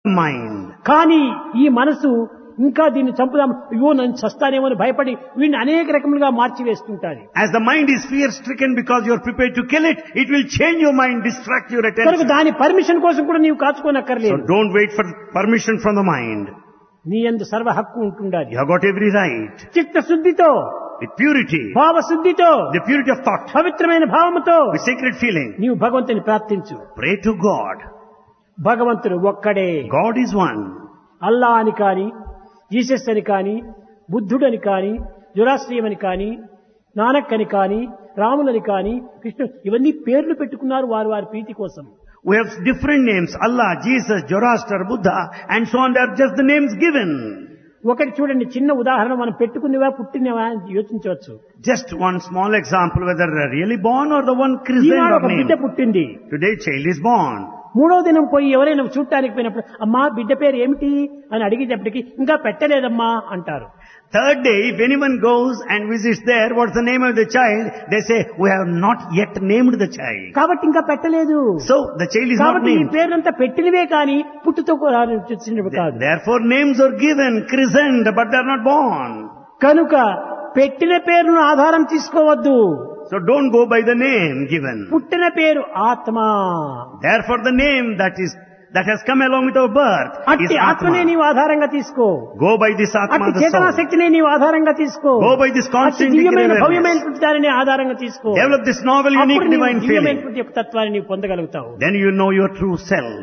mind. కానీ ఈ మనసు ఇంకా దీన్ని చంపుదాం, అయ్యో నన్ను చస్తానేమో అని భయపడి వీడిని అనేక రకములుగా మార్చివేస్తుంటాది. As the mind is fear-stricken because you are prepared to kill it, it will change your mind, distract your కనుక attention. దాని పర్మిషన్ కోసం కూడా నీవు So కాచుకోనక్కర్లేదు. don't wait for permission from the mind. నీ యందు సర్వ హక్కు ఉంటుండాలి. You have got every right. చిత్తశుద్ధితో, With purity, భావశుద్ధితో, the purity of thought, పవిత్రమైన భావముతో with sacred feeling, నీవు భగవంతుని ప్రార్థించు. pray to God. భగవంతుడు ఒక్కడే. God is one. అల్లా అని కాని, జీసస్ అని కాని, బుద్ధుడని కాని, జొరాస్ట్రియం అని కాని, నానక్ అని కాని, రాములని కాని, కృష్ణ, ఇవన్నీ పేర్లు పెట్టుకున్నారు వారి వారి ప్రీతి కోసం. We have different names, Allah, Jesus, Zoroaster, Buddha, and so on. They are just the names given. ఒకటి చూడండి, చిన్న ఉదాహరణ, మనం పెట్టుకునేవా పుట్టినవా అని యోచించవచ్చు. Just one small example, whether they're really born or the one christened Eenadu or ఒక బిడ్డ named. పుట్టింది. Today child is born. మూడో దినం పోయి ఎవరైనా చూడటానికి పోయినప్పుడు, అమ్మా బిడ్డ పేరు ఏమిటి అని అడిగేటప్పటికి ఇంకా పెట్టలేదమ్మా అంటారు. Third day, if anyone goes and visits there, what's the name of the child? They say, we have not yet named the child. కాబట్టి ఇంకా పెట్టలేదు. So, the child is not కాబట్టి ఈ named. పేర్లంతా పెట్టినవే కానీ పుట్టుతో వచ్చినవి కాదు. Therefore, names are given, christened, but they're not born. కనుక పెట్టిన పేరును ఆధారం తీసుకోవద్దు. So, don't go by the name given. పుట్టిన పేరు ఆత్మ. Therefore, the name that has come along with our birth is అట్టి ఆత్మనే Atma. నీవు ఆధారంగా తీసుకో. Go by this Atma, అట్టి the చేతనా soul. శక్తిని నీవు ఆధారంగా తీసుకో. Go by this అట్టి constant దివ్యమైన awareness. భవ్యమైనటువంటి దానిని ఆధారంగా తీసుకో. Develop this novel, unique, అప్పుడు నీవు divine feeling. దివ్యమైనటువంటి యొక్క తత్వాన్ని నీవు పొందగలుగుతావు. Then you know your true self.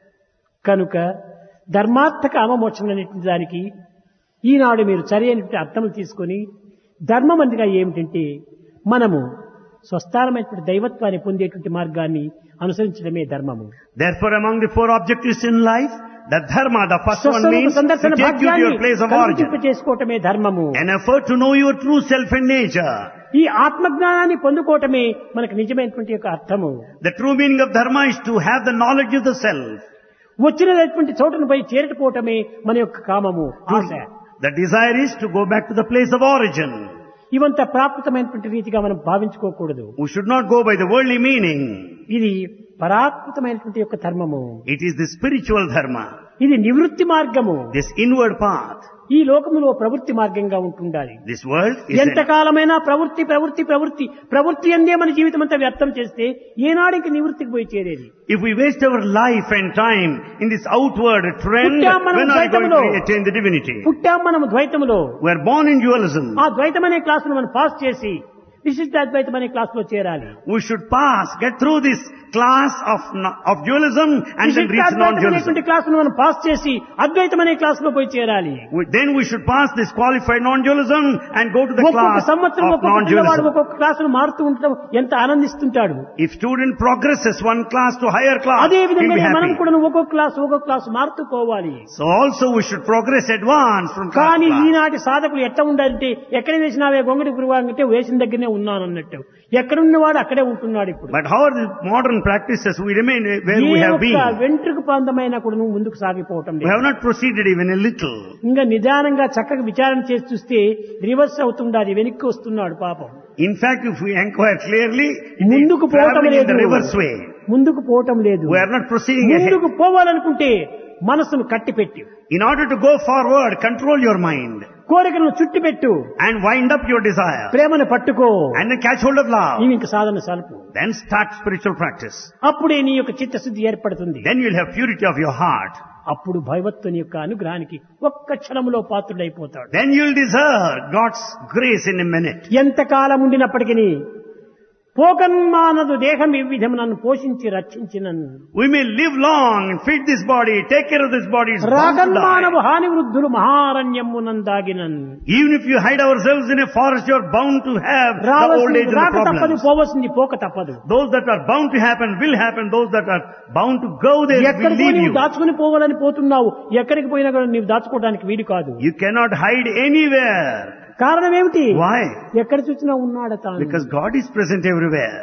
కనుక ధర్మార్థ కామమోక్షం అనేటువంటి దానికి ఈనాడు మీరు సరైనటువంటి అర్థములు తీసుకొని, ధర్మం అనగా ఏమిటంటే మనము స్వస్థానమైనటువంటి దైవత్వాన్ని పొందేటువంటి మార్గాన్ని అనుసరించడమే ధర్మము. Therefore, among the four objectives in life, the dharma, the first one స్వస్వరూప means to సందర్శన take you to భాగ్యాన్ని your place of origin. చేసుకోవటమే ధర్మము. An effort to know your true self and nature. ఈ ఆత్మజ్ఞానాన్ని పొందుకోవటమే మనకు నిజమైనటువంటి యొక్క అర్థము. The true meaning of dharma is to have the knowledge of the self. వచ్చినటువంటి చోటును పోయి చేరకపోవటమే మన యొక్క కామము, ఆశ. The desire is to go back to the place of origin. ఇవంతా ప్రాకృతమైనటువంటి రీతిగా మనం భావించుకోకూడదు. We should not go by the worldly meaning. ఇది పరాకృతమైనటువంటి యొక్క ధర్మము. It is the spiritual dharma, ఇది నివృత్తి మార్గము. this inward path. ఈ లోకములో ప్రవృత్తి మార్గంగా ఉంటుండాలి. This world is ఎంతకాలమైనా ప్రవృత్తి ప్రవృత్తి ప్రవృత్తి ప్రవృత్తి అందే మన జీవితం అంతా వ్యర్థం చేస్తే ఏనాడికి నివృత్తికి పోయి చేరేది? If we waste our life and time in this outward trend, పుట్టాం మనం when are we going ద్వైతములో. to attain the divinity? పుట్టాం మనం ద్వైతములో. We are born in dualism. ఆ ద్వైతం అనే క్లాసును మనం పాస్ చేసి విశిష్టాద్వైతం అనే క్లాస్ లో చేరాలి. We should get through this class of dualism and then reach విశిష్టాద్వైతం non-dualism. అనేటువంటి క్లాసును మనం పాస్ చేసి అద్వైతం అనే క్లాస్ లో పోయి చేరాలి. Then we should pass this qualified non-dualism and go to the ఒక్కొక్క class సంవత్సరం of ఒక్కొక్క పిల్లవాడు non-dualism. ఒక్కొక్క క్లాసును మారుతూ ఉండటం ఎంత ఆనందిస్తుంటాడు. If student progresses one class to higher class, అదే he'll be విధంగా మనం happy. కూడా ఒక్కొక్క క్లాస్ మారుతూ పోవాలి. So also we should progress, advance from class కానీ to class. ఈనాటి సాధకులు ఎట్లా ఉండాలంటే, ఎక్కడ వేసినావే గొంగడి పురువాంగంటే వేసిన దగ్గరనే ఉన్నాను అన్నట్టు. ఎక్కడున్నవాడు అక్కడే ఉంటున్నాడు ఇప్పుడు. But how are the modern practices? We remain where we have been. వెంట్రుకు ప్రాంతమైనా కూడా నువ్వు ముందుకు సాగిపోవటం We లేదు. have not proceeded even a little. ఇంకా నిదానంగా చక్కగా విచారణ చేసి చూస్తే రివర్స్ అవుతుండాలి, వెనక్కి వస్తున్నాడు పాపం. In fact, if we inquire clearly, ముందుకు it's పోవటం traveling in లేదు. the reverse way. ముందుకు పోవటం లేదు. We are not proceeding ahead. ముందుకు పోవాలనుకుంటే మనసును కట్టిపెట్టి, In order to go forward, control your mind కోరికలను చుట్టిపెట్టు, and wind up your desire ప్రేమను పట్టుకో, and then catch hold of love. నీవు ఇంక సాధన సలుపు. Then start spiritual practice. అప్పుడే నీ యొక్క చిత్తశుద్ధి ఏర్పడుతుంది. Then you'll have purity of your heart. అప్పుడు భగవత్తుని యొక్క అనుగ్రహానికి ఒక్క క్షణంలో పాత్రుడైపోతాడు. Then you'll deserve God's grace in a minute. ఎంతకాలం ఉండినప్పటికీ పోకన్మానదు దేహం ఈ విధం నన్ను పోషించి రక్షించినను. We may live long and feed this body, take care of this body. It's bound to రాగన్మానవు die. హాని వృద్ధులు మహారణ్యమునందాగినన్. Even if you hide ourselves in a forest, you're bound to have the old age and the రాక తప్పదు, problems. పోవలసింది పోక తప్పదు. Those that are bound to happen will happen. Those that are bound to go there will ఎక్కడికి leave నీవు you. దాచుకుని పోవాలని పోతున్నావు, ఎక్కడికి పోయినా కూడా నీవు దాచుకోవడానికి వీలు కాదు. You cannot hide anywhere. కారణం ఏమిటి? Why? ఎక్కడ చూసినా ఉన్నాడు తాను. Because God is present everywhere.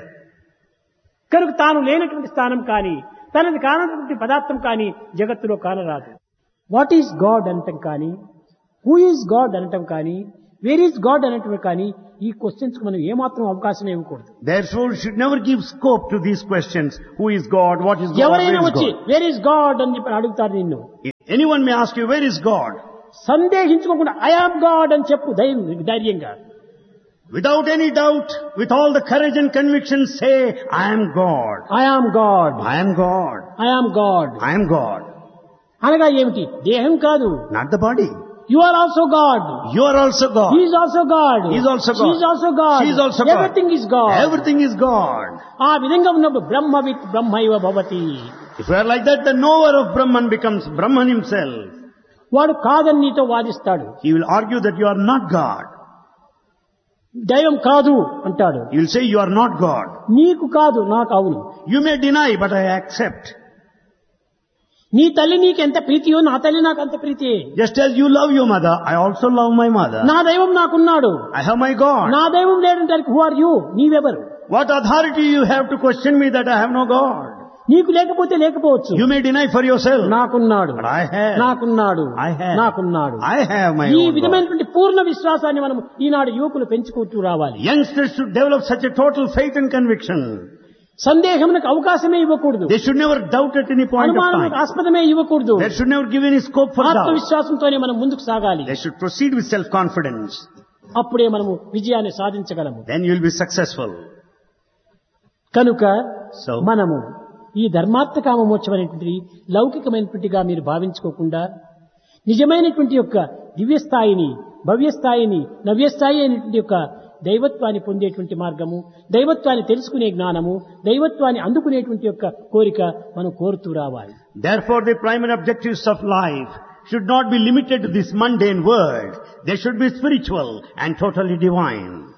కనుక తాను లేనటువంటి స్థానం కానీ, తనది కానటువంటి పదార్థం కానీ జగత్తులో కానరాదు. వాట్ ఈజ్ గాడ్ అనటం కానీ, హూ ఈజ్ గాడ్ అనటం కానీ, వేర్ ఈజ్ గాడ్ అనటం కానీ, ఈ క్వశ్చన్స్ కు మనం ఏమాత్రం అవకాశం ఇవ్వకూడదు. Therefore, we should never give scope to these questions. Who is God? What is God? ఎవరైనా Where is వచ్చి God? వేర్ ఈజ్ గాడ్ అని చెప్పి అడుగుతారు నిన్ను. Anyone may ask you, where is God? సందేహించుకోకుండా I am God అని చెప్పు ధైర్యంగా. Without any doubt, with all the courage and conviction, say, I am God. I am God, I am God. I am God. I am God. అనగా ఏమిటి? దేహం కాదు. Not the body. You are also God. You are also God. He is also God. He is also God. She is also God. She is also God. Everything is God. Everything is God. ఆ విధంగా ఉన్నప్పుడు బ్రహ్మవిత్ బ్రహ్మైవ భవతి. If you are like that, the knower of Brahman becomes Brahman himself. వాడు కాదని నీతో వాదిస్తాడు. He will argue that you are not God. దైవం కాదు అంటాడు. He will say you are not God. నీకు కాదు, నాకు అవును. You may deny, but I accept. నీ తల్లి నీకు ఎంత ప్రీతియో నా తల్లి నాకు అంత ప్రీతి. Just as you love your mother, I also love my mother. నా దైవం నాకున్నాడు. I have my God. నా దైవం లేడంటే who are you? నీవెవరు? What authority you have to question me that I have no God? నీకు లేకపోతే లేకపోవచ్చు. You may deny for yourself. నాకున్నాడు, But I have. నాకున్నాడు, I have. నాకున్నాడు. I have my ఈ own God. విధమైనటువంటి పూర్ణ విశ్వాసాన్ని మనం ఈనాడు యువకులు పెంచుకుంటూ రావాలి. Youngsters should develop such a total faith and conviction. సందేహమునకు అవకాశమే ఇవ్వకూడదు. They should never doubt at any point of అనుమానమునకు time. ఆస్పదమే ఇవ్వకూడదు. They should never give any scope for doubt. ఆత్మవిశ్వాసంతోనే మనం ముందుకు సాగాలి. They should proceed with self-confidence. అప్పుడే మనము విజయాన్ని సాధించగలము. Then you will be successful. కనుక So, మనము ఈ ధర్మార్థ కామ మోక్షం అనేటువంటి లౌకికమైనటువంటిగా మీరు భావించుకోకుండా నిజమైనటువంటి యొక్క దివ్యస్థాయిని, భవ్యస్థాయిని, నవ్యస్థాయి అయినటువంటి యొక్క దైవత్వాన్ని పొందేటువంటి మార్గము, దైవత్వాన్ని తెలుసుకునే జ్ఞానము, దైవత్వాన్ని అందుకునేటువంటి యొక్క కోరిక మనం కోరుతూ రావాలి. therefore the primary objectives of life should not be limited to this mundane world. They should be spiritual and totally divine.